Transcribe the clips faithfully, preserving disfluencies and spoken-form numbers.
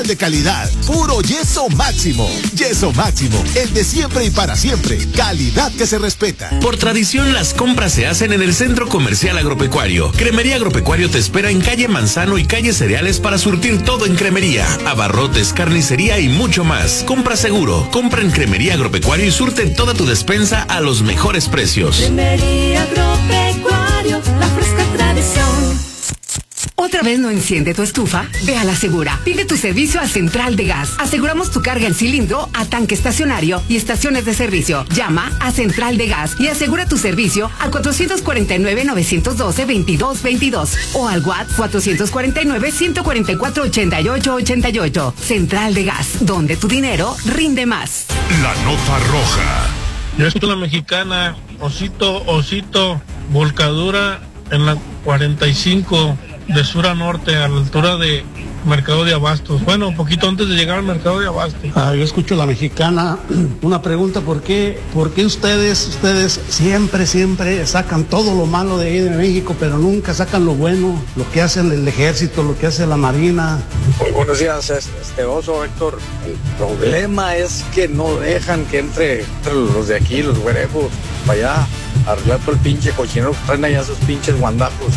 de calidad, puro Yeso Máximo. Yeso Máximo, el de siempre y para siempre. Calidad que se respeta. Por tradición, las compras se hacen en el Centro Comercial Agropecuario. Cremería Agropecuario te espera en calle Manzano y calle Cereales para surtir todo en cremería, abarrotes, carnicería y mucho más. Compra seguro, compra en Cremería Agropecuario y surte toda tu despensa a los mejores precios. Cremería Agropecuario, la fresca tradición. ¿Otra vez no enciende tu estufa? Ve a la Segura. Pide tu servicio a Central de Gas. Aseguramos tu carga en cilindro a tanque estacionario y estaciones de servicio. Llama a Central de Gas y asegura tu servicio al cuatro cuatro nueve, nueve uno dos, veintidós veintidós o al WhatsApp cuatro cuatro nueve, uno cuatro cuatro, ochenta y ocho ochenta y ocho. Central de Gas, donde tu dinero rinde más. La nota roja. Yo escucho la mexicana, osito, osito, volcadura en la cuarenta y cinco de sur a norte, a la altura de Mercado de Abastos. Bueno, un poquito antes de llegar al Mercado de Abastos. Ah, yo escucho la mexicana. Una pregunta, ¿por qué, por qué ustedes, ustedes siempre, siempre sacan todo lo malo de ahí de México, pero nunca sacan lo bueno, lo que hace el ejército, lo que hace la marina? Muy buenos días, este oso, Héctor. El problema es que no dejan que entre, entre los de aquí, los güerejos, para allá, a arreglar todo el pinche cochinero que traen allá esos pinches guandajos.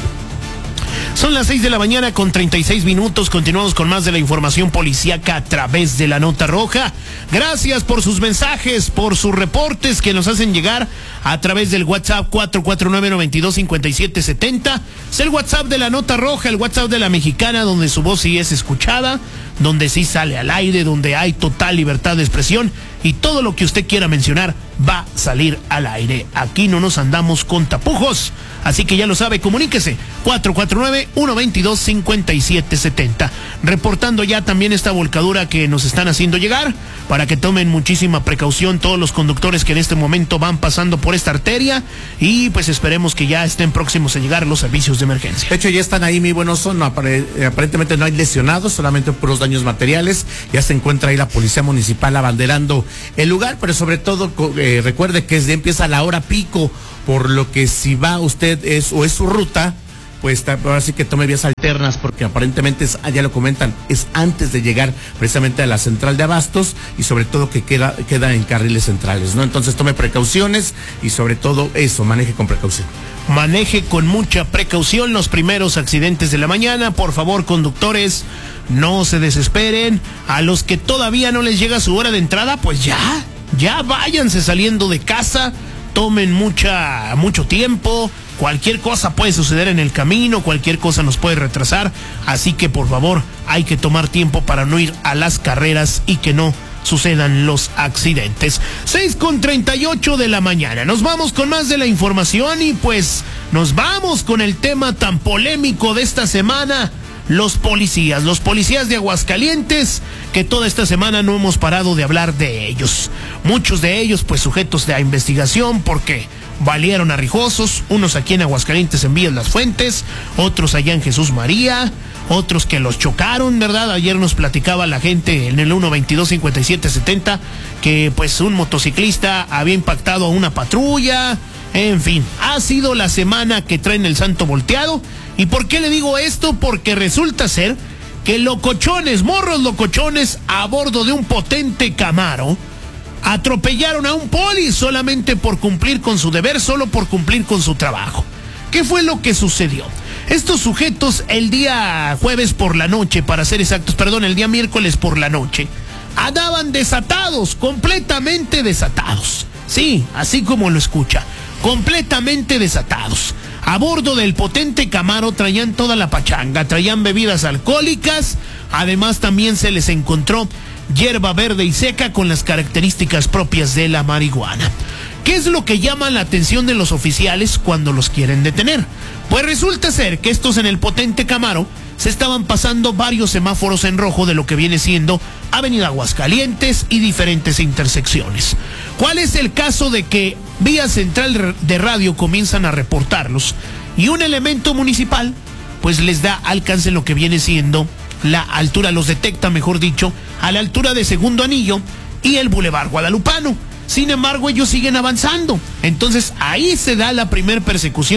Son las seis de la mañana con treinta y seis minutos. Continuamos con más de la información policíaca a través de la nota roja. Gracias por sus mensajes, por sus reportes que nos hacen llegar a través del WhatsApp cuatro cuatro nueve, nueve dos, cinco siete siete cero. Es el WhatsApp de la nota roja, el WhatsApp de la mexicana, donde su voz sí es escuchada, donde sí sale al aire, donde hay total libertad de expresión y todo lo que usted quiera mencionar va a salir al aire. Aquí no nos andamos con tapujos, así que ya lo sabe, comuníquese cuatro cuatro nueve, uno dos dos, cinco siete siete cero. Reportando ya también esta volcadura que nos están haciendo llegar, para que tomen muchísima precaución todos los conductores que en este momento van pasando por esta arteria y pues esperemos que ya estén próximos a llegar los servicios de emergencia. De hecho ya están ahí, mi buen oso, no, aparentemente no hay lesionados, solamente puros daños materiales. Ya se encuentra ahí la policía municipal abanderando el lugar, pero sobre todo eh, recuerde que desde empieza la hora pico, por lo que si va usted es o es su ruta, pues ahora sí que tome vías alternas, porque aparentemente es, ya lo comentan, es antes de llegar precisamente a la central de Abastos y sobre todo que queda, queda en carriles centrales, ¿no? Entonces tome precauciones y sobre todo eso, maneje con precaución. Maneje con mucha precaución los primeros accidentes de la mañana. Por favor, conductores, no se desesperen. A los que todavía no les llega su hora de entrada, pues ya, ya váyanse saliendo de casa. Tomen mucha, mucho tiempo. Cualquier cosa puede suceder en el camino, cualquier cosa nos puede retrasar. Así que por favor, hay que tomar tiempo para no ir a las carreras y que no sucedan los accidentes. seis con treinta y ocho de la mañana. Nos vamos con más de la información y pues nos vamos con el tema tan polémico de esta semana. Los policías, los policías de Aguascalientes, que toda esta semana no hemos parado de hablar de ellos. Muchos de ellos pues sujetos de investigación porque valieron a rijosos, unos aquí en Aguascalientes en Villas Las Fuentes, otros allá en Jesús María, otros que los chocaron, ¿verdad? Ayer nos platicaba la gente en el uno veintidós, cincuenta y siete setenta que pues un motociclista había impactado a una patrulla. En fin, ha sido la semana que traen el santo volteado. ¿Y por qué le digo esto? Porque resulta ser que locochones, morros locochones a bordo de un potente Camaro atropellaron a un poli solamente por cumplir con su deber, solo por cumplir con su trabajo. ¿Qué fue lo que sucedió? Estos sujetos el día jueves por la noche, para ser exactos, perdón, el día miércoles por la noche, andaban desatados, completamente desatados. Sí, así como lo escucha, completamente desatados. A bordo del potente Camaro traían toda la pachanga, traían bebidas alcohólicas, además también se les encontró hierba verde y seca con las características propias de la marihuana. ¿Qué es lo que llama la atención de los oficiales cuando los quieren detener? Pues resulta ser que estos en el potente Camaro se estaban pasando varios semáforos en rojo de lo que viene siendo Avenida Aguascalientes y diferentes intersecciones. ¿Cuál es el caso de que vía central de radio comienzan a reportarlos y un elemento municipal pues les da alcance en lo que viene siendo la altura, los detecta mejor dicho, a la altura de Segundo Anillo y el Boulevard Guadalupano? Sin embargo, ellos siguen avanzando. Entonces ahí se da la primer persecución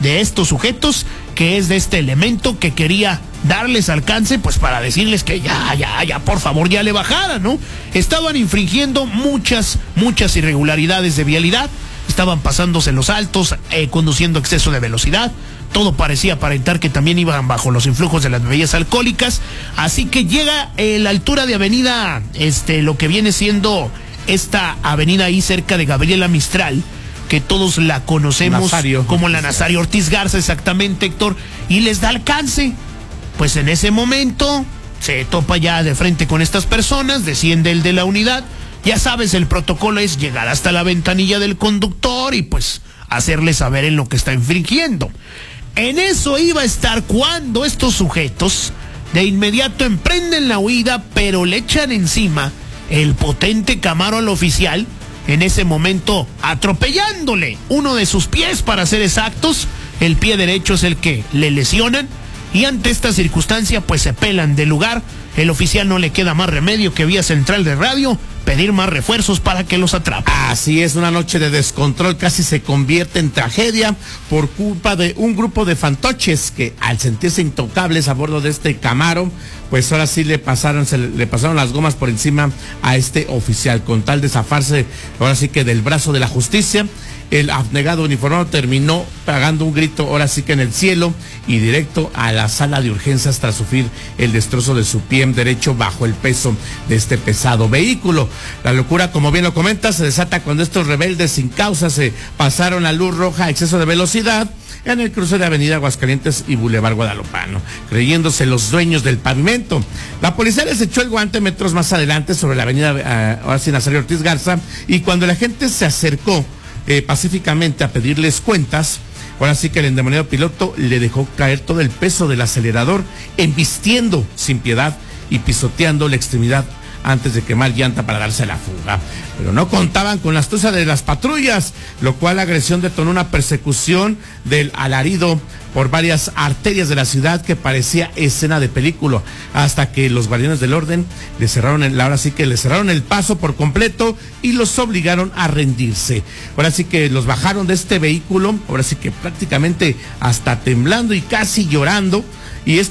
de estos sujetos, que es de este elemento que quería darles alcance, pues para decirles que ya, ya, ya, por favor, ya le bajaran, ¿no? Estaban infringiendo muchas, muchas irregularidades de vialidad, estaban pasándose los altos, eh, conduciendo exceso de velocidad, todo parecía aparentar que también iban bajo los influjos de las bebidas alcohólicas, así que llega eh, la altura de avenida, este, lo que viene siendo esta avenida ahí cerca de Gabriela Mistral, que todos la conocemos Nazario. como la Nazario Ortiz Garza, exactamente, Héctor, y les da alcance. Pues en ese momento se topa ya de frente con estas personas, desciende el de la unidad, ya sabes, el protocolo es llegar hasta la ventanilla del conductor y pues hacerle saber en lo que está infringiendo. En eso iba a estar cuando estos sujetos de inmediato emprenden la huida, pero le echan encima el potente Camaro al oficial, en ese momento atropellándole uno de sus pies, para ser exactos. El pie derecho es el que le lesionan, y ante esta circunstancia pues se pelan del lugar. El oficial no le queda más remedio que vía central de radio pedir más refuerzos para que los atrape. Así es, una noche de descontrol casi se convierte en tragedia por culpa de un grupo de fantoches que, al sentirse intocables a bordo de este Camaro, pues ahora sí le pasaron, se le, le pasaron las gomas por encima a este oficial, con tal de zafarse ahora sí que del brazo de la justicia. El abnegado uniformado terminó pagando un grito, ahora sí que en el cielo, y directo a la sala de urgencias tras sufrir el destrozo de su pie derecho bajo el peso de este pesado vehículo. La locura, como bien lo comenta, se desata cuando estos rebeldes sin causa se pasaron la luz roja a exceso de velocidad en el cruce de Avenida Aguascalientes y Boulevard Guadalupano, creyéndose los dueños del pavimento. La policía les echó el guante metros más adelante sobre la avenida uh, ahora sí, Nazario Ortiz Garza, y cuando la gente se acercó Eh, pacíficamente a pedirles cuentas, ahora sí que el endemoniado piloto le dejó caer todo el peso del acelerador, embistiendo sin piedad y pisoteando la extremidad antes de quemar llanta para darse la fuga. Pero no contaban con la astucia de las patrullas, lo cual la agresión detonó una persecución del alarido por varias arterias de la ciudad que parecía escena de película, hasta que los guardianes del orden le cerraron el, ahora sí que le cerraron el paso por completo y los obligaron a rendirse. Ahora sí que los bajaron de este vehículo, ahora sí que prácticamente hasta temblando y casi llorando, y